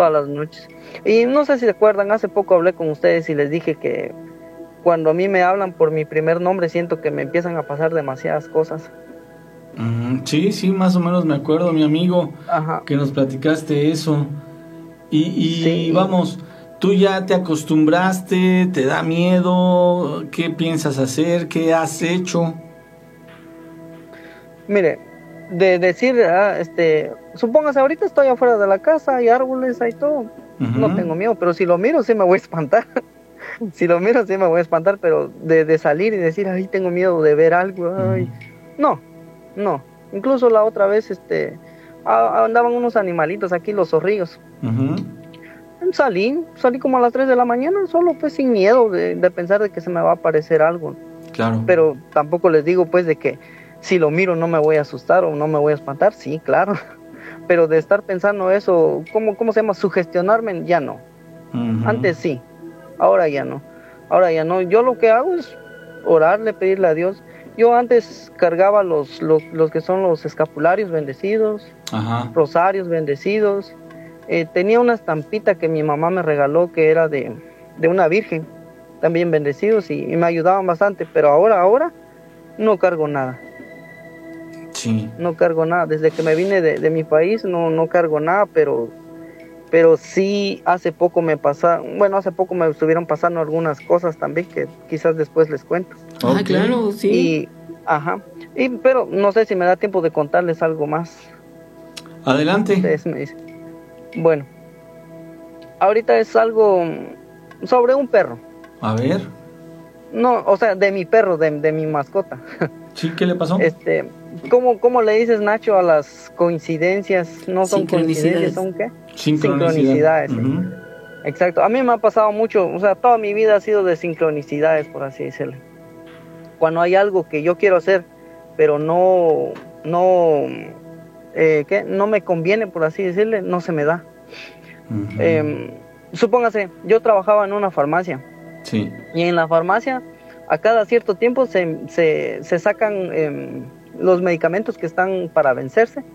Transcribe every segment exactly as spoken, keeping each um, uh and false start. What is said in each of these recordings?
todas las noches. Y no sé si se acuerdan, hace poco hablé con ustedes y les dije que cuando a mí me hablan por mi primer nombre siento que me empiezan a pasar demasiadas cosas. Mm, sí, sí, más o menos me acuerdo, mi amigo, Ajá. que nos platicaste eso. Y, y Sí, vamos, ¿tú ya te acostumbraste? ¿Te da miedo? ¿Qué piensas hacer? ¿Qué has hecho? mire, de decir, ah, este, supóngase ahorita estoy afuera de la casa, hay árboles, hay todo, no Uh-huh. tengo miedo, pero si lo miro sí me voy a espantar. Si lo miro sí me voy a espantar, pero de, de salir y decir, ay, tengo miedo de ver algo, Uh-huh. ay, no, no. Incluso la otra vez, este, a- andaban unos animalitos aquí, los zorrillos. Uh-huh. Salí, salí como a las tres de la mañana, solo pues sin miedo de, de pensar de que se me va a aparecer algo. Claro. Pero tampoco les digo pues de que si lo miro no me voy a asustar o no me voy a espantar, sí, claro. Pero de estar pensando eso, ¿cómo, cómo se llama? Sugestionarme, ya no. Uh-huh. Antes sí, ahora ya no. Ahora ya no. Yo lo que hago es orarle, pedirle a Dios. Yo antes cargaba los, los, los que son los escapularios bendecidos, Ajá. rosarios bendecidos. Eh, tenía una estampita que mi mamá me regaló que era de, de una virgen, también bendecidos, y, y me ayudaban bastante, pero ahora, ahora no cargo nada. Sí. No cargo nada. Desde que me vine de, de mi país no, no cargo nada, pero, pero sí hace poco me pasaron, bueno, hace poco me estuvieron pasando algunas cosas también que quizás después les cuento. Ah, Ok. claro, sí. Y, ajá, y, pero no sé si me da tiempo de contarles algo más. Adelante. Ustedes me dicen. Bueno, ahorita es algo sobre un perro. A ver. No, o sea, de mi perro, de, de mi mascota. Sí, ¿qué le pasó? Este, ¿cómo, cómo le dices, Nacho, a las coincidencias? No son coincidencias, ¿son qué? Sincronicidad. Sincronicidades. Uh-huh. Exacto. A mí me ha pasado mucho, o sea, toda mi vida ha sido de sincronicidades, por así decirlo. Cuando hay algo que yo quiero hacer, pero no, no, eh, ¿qué? No me conviene, por así decirle, no se me da. Uh-huh. Eh, supóngase, yo trabajaba en una farmacia. Sí. Y en la farmacia, a cada cierto tiempo se, se, se sacan eh, los medicamentos que están para vencerse.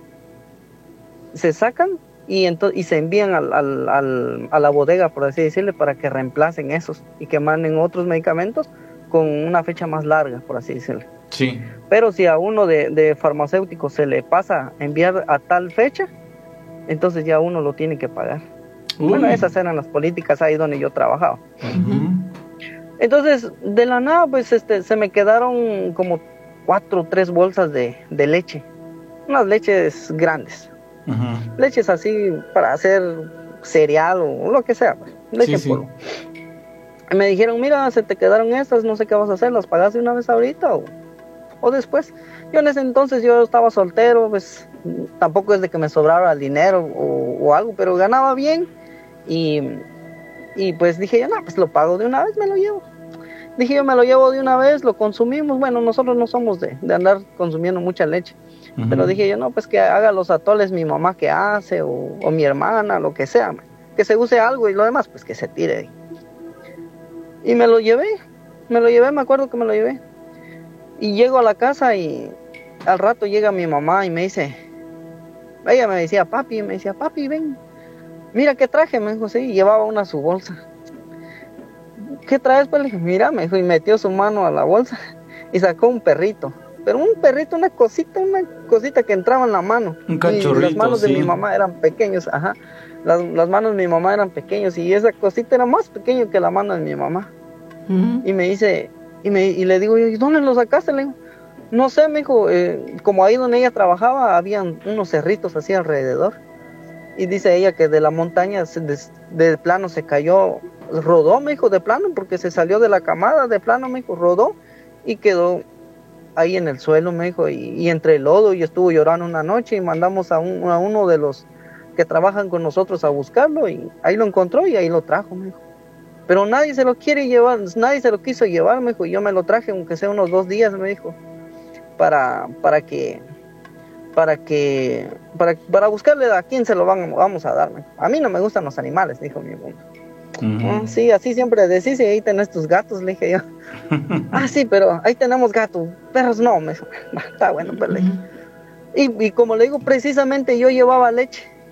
Se sacan y, ento- y se envían al, al, al, a la bodega, por así decirle, para que reemplacen esos y que manden otros medicamentos con una fecha más larga, por así decirlo. Sí. Pero si a uno de, de farmacéutico se le pasa enviar a tal fecha, entonces ya uno lo tiene que pagar. Uy. Bueno, esas eran las políticas ahí donde yo trabajaba. Uh-huh. Entonces, de la nada, pues este, se me quedaron como cuatro o tres bolsas de, de leche. Unas leches grandes. Uh-huh. Leches así para hacer cereal o lo que sea, pues, leche en Sí, sí. polvo. Y me dijeron, mira, se te quedaron estas, no sé qué vas a hacer, ¿las pagas de una vez ahorita o, o después? Yo en ese entonces yo estaba soltero, pues tampoco es de que me sobrara el dinero o, o algo, pero ganaba bien y, y pues dije yo, no, pues lo pago de una vez, me lo llevo. Dije yo, me lo llevo de una vez, lo consumimos. Bueno, nosotros no somos de, de andar consumiendo mucha leche. Uh-huh. Pero dije yo, no, pues que haga los atoles mi mamá que hace, o, o mi hermana, lo que sea. Que se use algo y lo demás, pues que se tire. Y me lo llevé, me lo llevé, me acuerdo que me lo llevé. Y llego a la casa y al rato llega mi mamá y me dice, ella me decía, papi, me decía, papi, ven, mira qué traje, me dijo, sí, y llevaba una a su bolsa. ¿Qué traes? Pues le dije, mira, me dijo, y metió su mano a la bolsa y sacó un perrito. Pero un perrito, una cosita, una cosita que entraba en la mano. Un cachorrito, y las manos sí. de mi mamá eran pequeños, ajá. Las, las manos de mi mamá eran pequeños y esa cosita era más pequeña que la mano de mi mamá. Uh-huh. Y me dice, y, me, y le digo yo, ¿y dónde lo sacaste? Le digo, no sé, me dijo, eh, como ahí donde ella trabajaba, habían unos cerritos así alrededor. Y dice ella que de la montaña, de, de plano se cayó, rodó, me dijo, de plano, porque se salió de la camada, de plano, me dijo, rodó y quedó ahí en el suelo, me dijo, y, y entre el lodo, y estuvo llorando una noche y mandamos a, un, a uno de los que trabajan con nosotros a buscarlo y ahí lo encontró y ahí lo trajo, me dijo. Pero nadie se lo quiere llevar, nadie se lo quiso llevar, me dijo, y yo me lo traje, aunque sea unos dos días, me dijo, para, para que... para que para, para buscarle a quién se lo van, vamos a dar. A mí no me gustan los animales, dijo mi mamá. Uh-huh. Ah, sí, así siempre decís, y ahí tenés tus gatos, le dije yo. Ah, sí, pero ahí tenemos gatos, perros no, me dijo. Está bueno, pues le dije. Y, y como le digo, precisamente yo llevaba leche,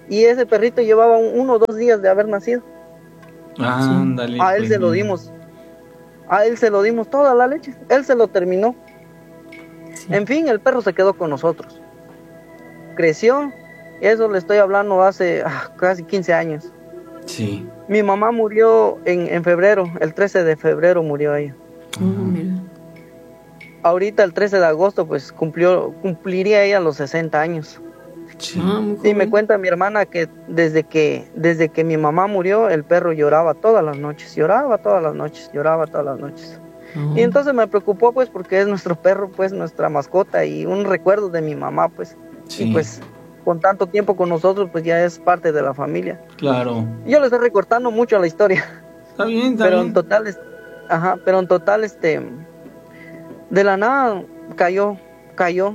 y ese perrito llevaba un, uno o dos días de haber nacido. Ándale. A él pues, se lo mira. dimos, a él se lo dimos toda la leche, él se lo terminó. Sí. En fin, el perro se quedó con nosotros, creció, eso le estoy hablando hace ah, casi quince años. Sí. Mi mamá murió en, en febrero, el trece de febrero murió ella. Uh-huh. mira. Ahorita el trece de agosto pues cumplió, cumpliría ella los sesenta años. Sí. Ah, y me cuenta mi hermana que desde que desde que mi mamá murió, el perro lloraba todas las noches, lloraba todas las noches, lloraba todas las noches. Uh-huh. Y entonces me preocupó pues porque es nuestro perro, pues nuestra mascota y un recuerdo de mi mamá, pues. Sí. Y pues con tanto tiempo con nosotros, pues ya es parte de la familia. Claro. Yo le estoy recortando mucho a la historia. Está bien, está pero bien. en total, es, ajá, pero en total, este, de la nada cayó, cayó.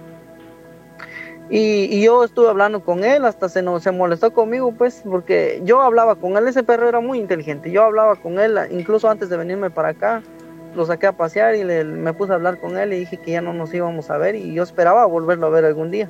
Y, y yo estuve hablando con él, hasta se, no, se molestó conmigo, pues, porque yo hablaba con él, ese perro era muy inteligente, yo hablaba con él, incluso antes de venirme para acá, lo saqué a pasear y le, me puse a hablar con él y dije que ya no nos íbamos a ver y yo esperaba volverlo a ver algún día.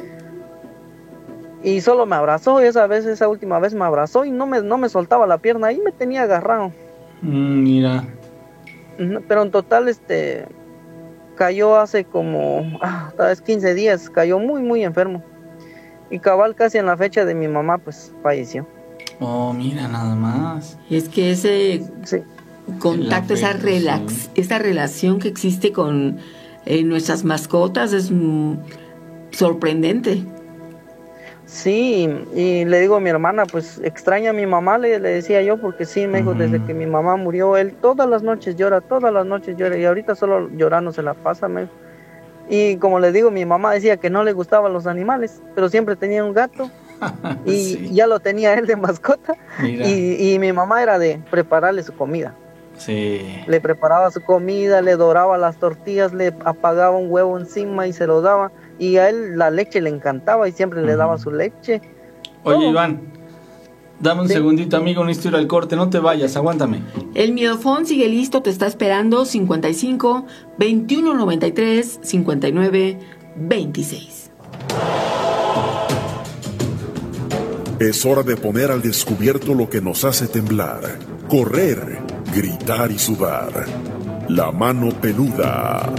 Y solo me abrazó, y esa vez, esa última vez me abrazó y no me, no me soltaba la pierna, ahí me tenía agarrado. Mm, mira. Pero en total, este... cayó hace como, ah, tal vez quince días, cayó muy, muy enfermo. Y cabal casi en la fecha de mi mamá, pues, falleció. Oh, mira, nada más. Y es que ese sí. contacto, esa, relax, sí. esa relación que existe con eh, nuestras mascotas es mm, sorprendente. Sí, y le digo a mi hermana, pues, extraña a mi mamá, le, le decía yo, porque sí, me dijo, uh-huh. desde que mi mamá murió, él todas las noches llora, todas las noches llora, y ahorita solo llorando se la pasa, me dijo. Y como le digo, mi mamá decía que no le gustaban los animales, pero siempre tenía un gato, y sí. ya lo tenía él de mascota, y, y mi mamá era de prepararle su comida. Sí. Le preparaba su comida, le doraba las tortillas, le apagaba un huevo encima y se lo daba. Y a él la leche le encantaba y siempre uh-huh. le daba su leche. Oye, todo. Iván, dame un sí. segundito, amigo, necesito ir al corte, no te vayas, aguántame. El miedofón sigue listo, te está esperando, cincuenta y cinco, veintiuno noventa y tres, cincuenta y nueve, veintiséis. Es hora de poner al descubierto lo que nos hace temblar, correr, gritar y sudar. La mano peluda.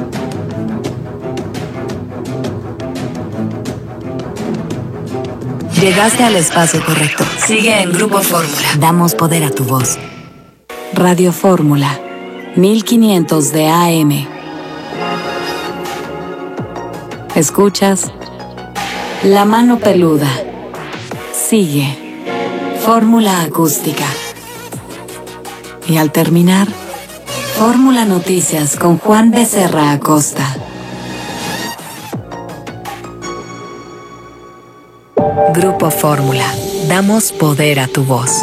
Llegaste al espacio correcto. Sigue en Grupo Fórmula. Damos poder a tu voz. Radio Fórmula, mil quinientos de A M. Escuchas La Mano Peluda. Sigue Fórmula Acústica. Y al terminar, Fórmula Noticias con Juan Becerra Acosta. Grupo Fórmula. Damos poder a tu voz.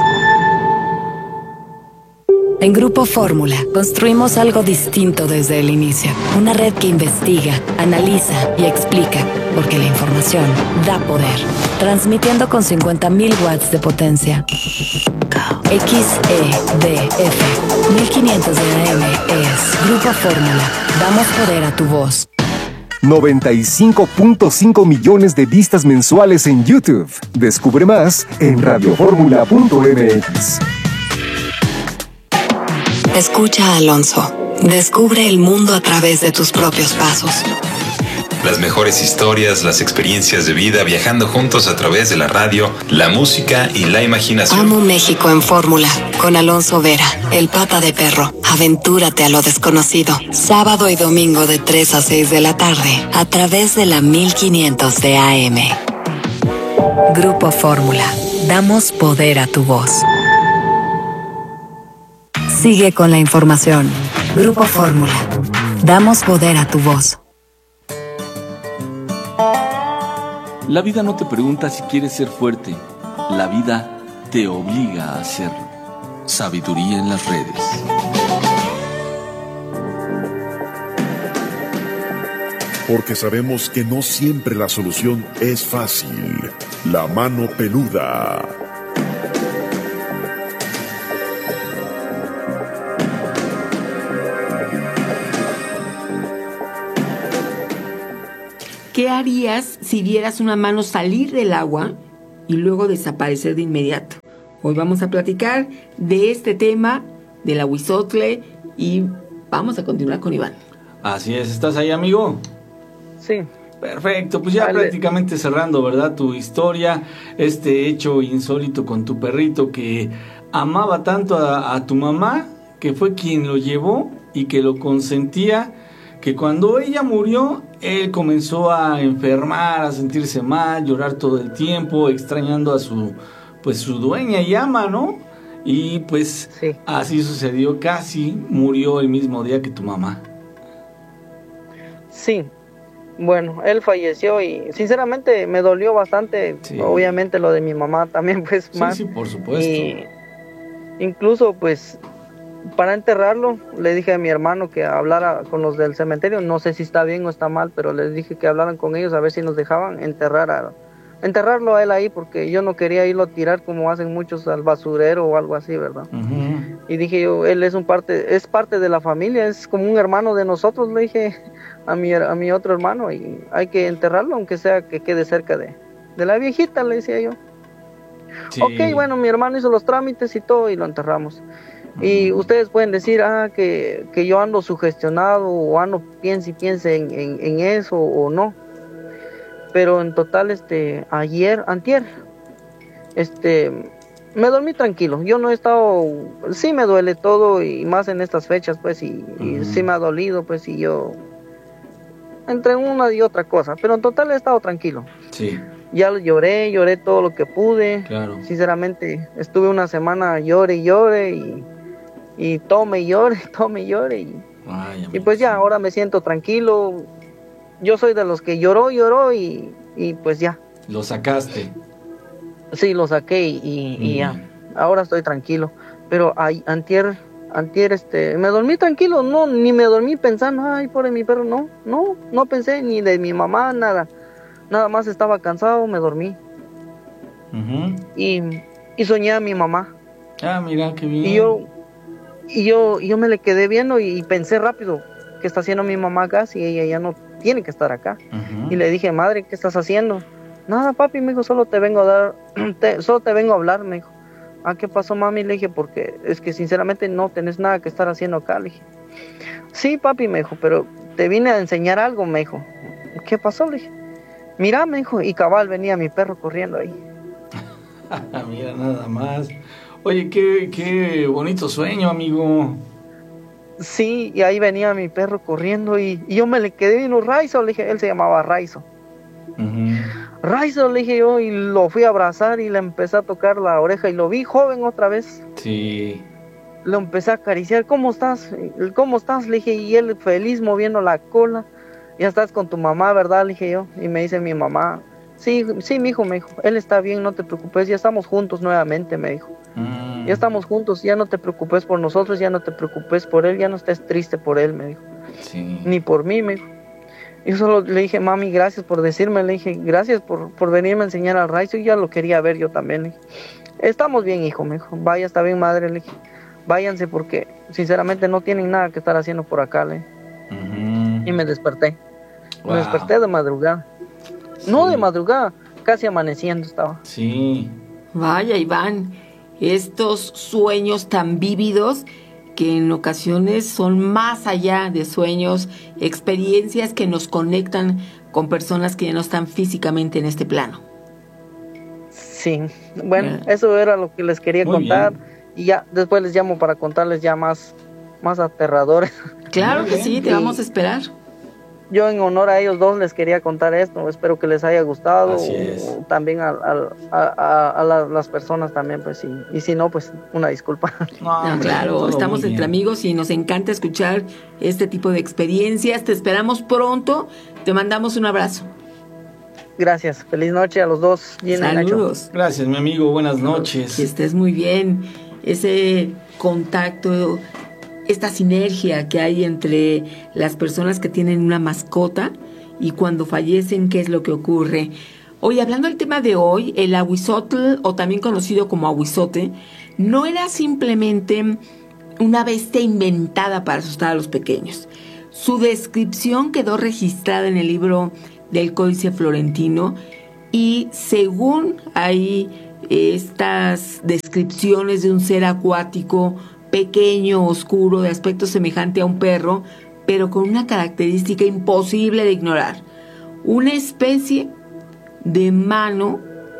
En Grupo Fórmula construimos algo distinto desde el inicio. Una red que investiga, analiza y explica, porque la información da poder. Transmitiendo con cincuenta mil watts de potencia. X E D F mil quinientos de A M es Grupo Fórmula. Damos poder a tu voz. noventa y cinco punto cinco millones de vistas mensuales en YouTube. Descubre más en radio fórmula punto m x. Escucha a Alonso. Descubre el mundo a través de tus propios pasos. Las mejores historias, las experiencias de vida, viajando juntos a través de la radio, la música y la imaginación. Amo México en Fórmula, con Alonso Vera, el pata de perro. Aventúrate a lo desconocido. Sábado y domingo de tres a seis de la tarde, a través de la mil quinientos de A M. Grupo Fórmula. Damos poder a tu voz. Sigue con la información. Grupo Fórmula. Damos poder a tu voz. La vida no te pregunta si quieres ser fuerte. La vida te obliga a hacerlo. Sabiduría en las redes. Porque sabemos que no siempre la solución es fácil. La mano peluda. ¿Qué harías si vieras una mano salir del agua y luego desaparecer de inmediato. Hoy vamos a platicar de este tema del ahuizotle y vamos a continuar con Iván. Así es, ¿estás ahí, amigo? Sí. Perfecto, pues ya vale. Prácticamente cerrando, ¿verdad? Tu historia, este hecho insólito con tu perrito que amaba tanto a, a tu mamá, que fue quien lo llevó y que lo consentía, que cuando ella murió, él comenzó a enfermar, a sentirse mal, llorar todo el tiempo, extrañando a su, pues su dueña y ama, ¿no? Y pues sí. Así sucedió, casi murió el mismo día que tu mamá. Sí, bueno, él falleció y sinceramente me dolió bastante, sí. Obviamente lo de mi mamá también pues sí, más. Sí, por supuesto. Y incluso pues para enterrarlo le dije a mi hermano que hablara con los del cementerio, no sé si está bien o está mal, pero les dije que hablaran con ellos a ver si nos dejaban enterrar a, enterrarlo a él ahí, porque yo no quería irlo a tirar como hacen muchos al basurero o algo así, ¿verdad? Uh-huh. Y dije yo, él es un parte, es parte de la familia, es como un hermano de nosotros, le dije a mi, a mi otro hermano, y hay que enterrarlo aunque sea que quede cerca de, de la viejita, le decía yo. Sí. Ok, bueno, mi hermano hizo los trámites y todo y lo enterramos. Uh-huh. Y ustedes pueden decir, ah, que, que yo ando sugestionado o ando piense y piense en, en, en eso o no. Pero en total, este, ayer, antier, este, me dormí tranquilo. Yo no he estado, sí me duele todo y más en estas fechas, pues, y, uh-huh. y sí me ha dolido, pues, y yo, entre una y otra cosa, pero en total he estado tranquilo. Sí. Ya lloré, lloré todo lo que pude. Claro. Sinceramente, estuve una semana llore y llore y, y tome y llore, tome y llore y, Ay, y pues ya, ahora me siento tranquilo. Yo soy de los que lloró, lloró y, y pues ya. ¿Lo sacaste? Sí, lo saqué y, y, mm. y ya. Ahora estoy tranquilo. Pero ay, antier, antier, este, me dormí tranquilo, no, ni me dormí pensando, ay, pobre mi perro, no, no, no pensé ni de mi mamá, nada. Nada más estaba cansado, me dormí. Uh-huh. Y, y soñé a mi mamá. Ah, mira, qué bien. Y yo, y yo, yo me le quedé viendo y, y pensé rápido, ¿qué está haciendo mi mamá acá si ella ya no tiene que estar acá? Uh-huh. Y le dije, madre, ¿qué estás haciendo? Nada, papi, me dijo, solo te vengo a dar, te, solo te vengo a hablar, me dijo. Ah, ¿qué pasó, mami? Le dije, porque es que sinceramente no tenés nada que estar haciendo acá, le dije. Sí, papi, me dijo, pero te vine a enseñar algo, me dijo. ¿Qué pasó? Le dije. Mira, me dijo, y cabal venía mi perro corriendo ahí. Mira, nada más. Oye, qué, qué bonito sueño, amigo. Sí, y ahí venía mi perro corriendo y, y yo me le quedé viendo, Raizo, le dije, él se llamaba Raizo. Uh-huh. Raizo, le dije yo, y lo fui a abrazar y le empecé a tocar la oreja y lo vi joven otra vez. Sí. Lo empecé a acariciar, ¿cómo estás? ¿Cómo estás? Le dije, y él feliz moviendo la cola. Ya estás con tu mamá, ¿verdad? Le dije yo. Y me dice mi mamá, sí, sí, mi hijo, me dijo, él está bien, no te preocupes, ya estamos juntos nuevamente, me dijo. Mm. Ya estamos juntos, ya no te preocupes por nosotros, ya no te preocupes por él, ya no estés triste por él, me dijo. Sí. Ni por mí, me dijo. Y solo le dije, mami, gracias por decirme, le dije, gracias por, por venirme a enseñar al Raizo, y ya lo quería ver yo también, le dije. Estamos bien, hijo, me dijo, vaya, está bien, madre, le dije, váyanse porque sinceramente no tienen nada que estar haciendo por acá, le dije. Uh-huh. Y me desperté. Wow. Me desperté de madrugada. Sí. No de madrugada, casi amaneciendo estaba. Sí. Vaya, Iván, estos sueños tan vívidos que en ocasiones son más allá de sueños, experiencias que nos conectan con personas que ya no están físicamente en este plano. Sí, bueno, yeah. Eso era lo que les quería Muy contar bien. Y ya después les llamo para contarles ya más, más aterradores. Claro que sí, te vamos a esperar. Yo en honor a ellos dos les quería contar esto, espero que les haya gustado. Así es. También a, a, a, a la, las personas también, pues sí, y si no, pues una disculpa. No, no, claro, estamos entre amigos y nos encanta escuchar este tipo de experiencias, te esperamos pronto, te mandamos un abrazo. Gracias, feliz noche a los dos. Saludos. Gracias, mi amigo, buenas noches. Que estés muy bien, ese contacto, esta sinergia que hay entre las personas que tienen una mascota y cuando fallecen, ¿qué es lo que ocurre? Hoy, hablando del tema de hoy, el ahuizotl, o también conocido como ahuizote, no era simplemente una bestia inventada para asustar a los pequeños. Su descripción quedó registrada en el libro del Códice Florentino y según hay estas descripciones de un ser acuático pequeño, oscuro, de aspecto semejante a un perro, pero con una característica imposible de ignorar, una especie de mano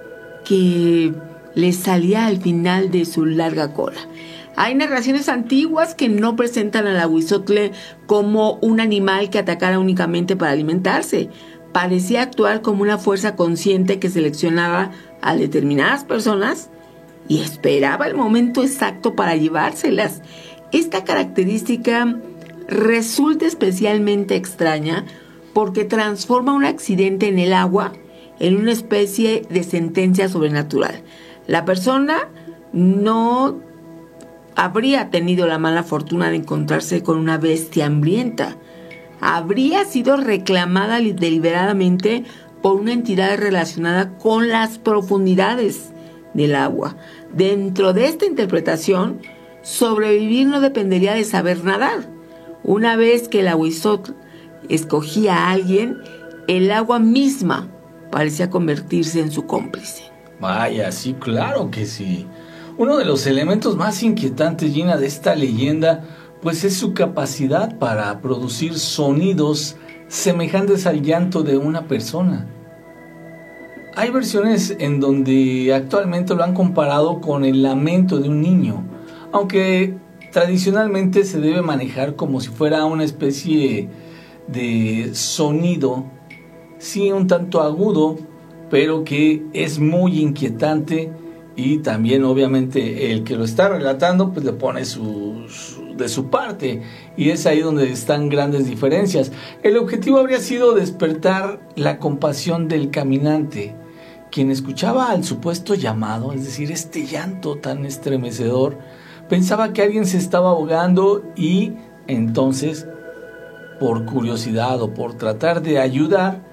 que le salía al final de su larga cola. Hay narraciones antiguas que no presentan al ahuizotl como un animal que atacara únicamente para alimentarse. Parecía actuar como una fuerza consciente que seleccionaba a determinadas personas y esperaba el momento exacto para llevárselas. Esta característica resulta especialmente extraña porque transforma un accidente en el agua en una especie de sentencia sobrenatural. La persona no habría tenido la mala fortuna de encontrarse con una bestia hambrienta. Habría sido reclamada deliberadamente por una entidad relacionada con las profundidades del agua. Dentro de esta interpretación, sobrevivir no dependería de saber nadar. Una vez que el ahuizotl escogía a alguien, el agua misma parecía convertirse en su cómplice. Vaya, sí, claro que sí. Uno de los elementos más inquietantes, Gina, de esta leyenda, pues es su capacidad para producir sonidos semejantes al llanto de una persona. Hay versiones en donde actualmente lo han comparado con el lamento de un niño, aunque tradicionalmente se debe manejar como si fuera una especie de sonido, sí, un tanto agudo, pero que es muy inquietante, y también obviamente el que lo está relatando pues le pone su, su, de su parte, y es ahí donde están grandes diferencias. El objetivo habría sido despertar la compasión del caminante, quien escuchaba al supuesto llamado, es decir, este llanto tan estremecedor, pensaba que alguien se estaba ahogando y entonces, por curiosidad o por tratar de ayudar,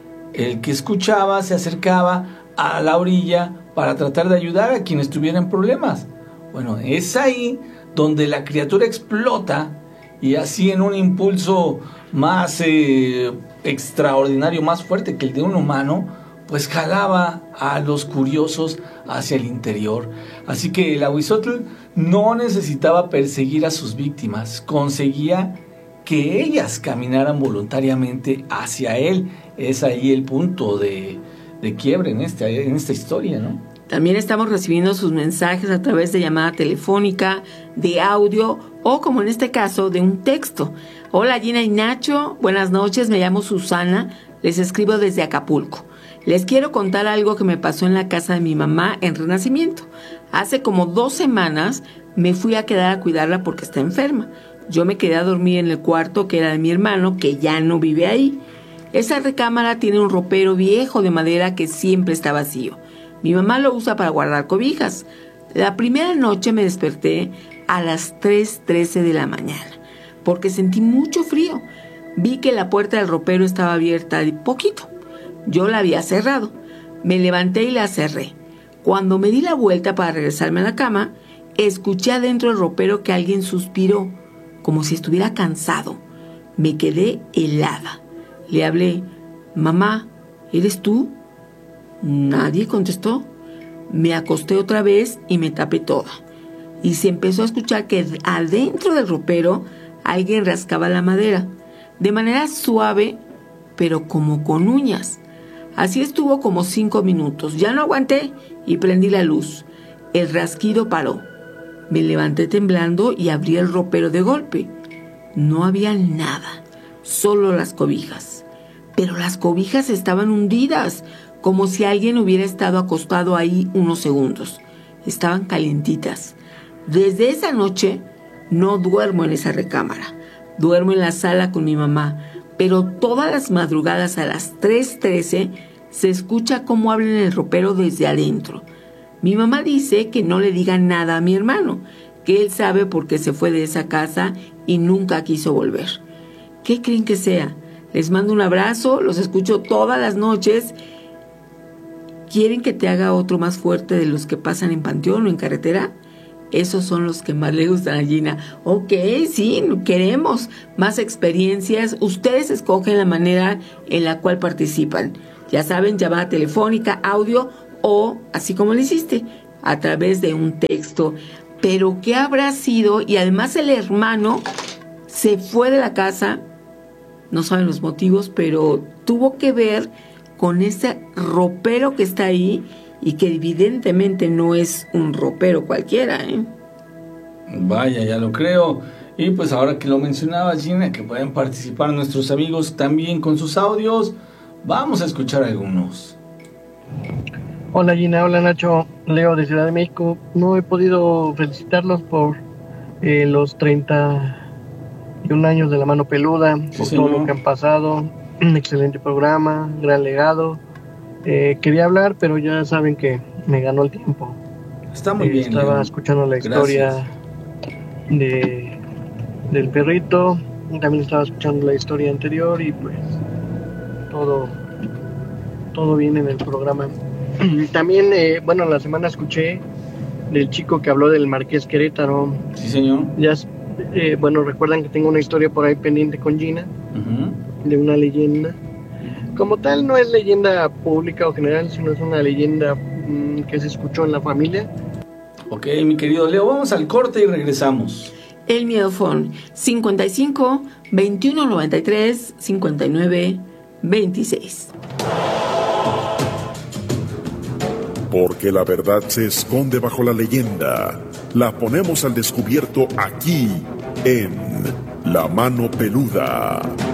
el que escuchaba se acercaba a la orilla para tratar de ayudar a quien estuviera en problemas. Bueno, es ahí donde la criatura explota y así en un impulso más eh, extraordinario, más fuerte que el de un humano, pues jalaba a los curiosos hacia el interior. Así que el ahuizotl no necesitaba perseguir a sus víctimas, conseguía que ellas caminaran voluntariamente hacia él. Es ahí el punto de, de quiebre en, este, en esta historia, ¿no? También estamos recibiendo sus mensajes a través de llamada telefónica, de audio o, como en este caso, de un texto. Hola Gina y Nacho, buenas noches, me llamo Susana, les escribo desde Acapulco. Les quiero contar algo que me pasó en la casa de mi mamá en Renacimiento. Hace como dos semanas me fui a quedar a cuidarla porque está enferma. Yo me quedé a dormir en el cuarto que era de mi hermano, que ya no vive ahí. Esa recámara tiene un ropero viejo de madera que siempre está vacío. Mi mamá lo usa para guardar cobijas. La primera noche me desperté a las tres trece de la mañana porque sentí mucho frío. Vi que la puerta del ropero estaba abierta de poquito. Yo la había cerrado. Me levanté y la cerré. Cuando me di la vuelta para regresarme a la cama, escuché adentro del ropero que alguien suspiró, como si estuviera cansado. Me quedé helada. Le hablé, mamá, ¿eres tú? Nadie contestó. Me acosté otra vez y me tapé toda. Y se empezó a escuchar que adentro del ropero alguien rascaba la madera, de manera suave, pero como con uñas. Así estuvo como cinco minutos. Ya no aguanté y prendí la luz. El rasquido paró. Me levanté temblando y abrí el ropero de golpe. No había nada, solo las cobijas. Pero las cobijas estaban hundidas, como si alguien hubiera estado acostado ahí unos segundos. Estaban calientitas. Desde esa noche no duermo en esa recámara. Duermo en la sala con mi mamá, pero todas las madrugadas a las tres trece se escucha cómo hablan en el ropero desde adentro. Mi mamá dice que no le diga nada a mi hermano, que él sabe por qué se fue de esa casa y nunca quiso volver. ¿Qué creen que sea? Les mando un abrazo, los escucho todas las noches. ¿Quieren que te haga otro más fuerte de los que pasan en Panteón o en carretera? Esos son los que más le gustan a Gina. Ok, sí, queremos más experiencias. Ustedes escogen la manera en la cual participan. Ya saben, llamada telefónica, audio o, así como lo hiciste, a través de un texto. Pero ¿qué habrá sido? Y además el hermano se fue de la casa, no saben los motivos, pero tuvo que ver con ese ropero que está ahí y que evidentemente no es un ropero cualquiera, ¿eh? Vaya, ya lo creo. Y pues ahora que lo mencionabas, Gina, que pueden participar nuestros amigos también con sus audios, vamos a escuchar algunos. Hola Gina, hola Nacho, Leo de Ciudad de México. No he podido felicitarlos por eh, los treinta y un años de La Mano Peluda, sí, por señor. Todo lo que han pasado. Un excelente programa, gran legado. Eh, quería hablar, pero ya saben que me ganó el tiempo. Está muy eh, bien. Estaba León. escuchando la historia de, del perrito. También estaba escuchando la historia anterior y pues todo, todo bien en el programa. También, eh, bueno, la semana escuché del chico que habló del Marqués Querétaro. Sí, señor. Ya, eh, bueno, recuerdan que tengo una historia por ahí pendiente con Gina, uh-huh. de una leyenda. Como tal, no es leyenda pública o general, sino es una leyenda mmm, que se escuchó en la familia. Ok, mi querido Leo, vamos al corte y regresamos. El Miedofón, cincuenta y cinco, veintiuno noventa y tres, cincuenta y nueve, veintiséis. Porque la verdad se esconde bajo la leyenda. La ponemos al descubierto aquí, en La Mano Peluda.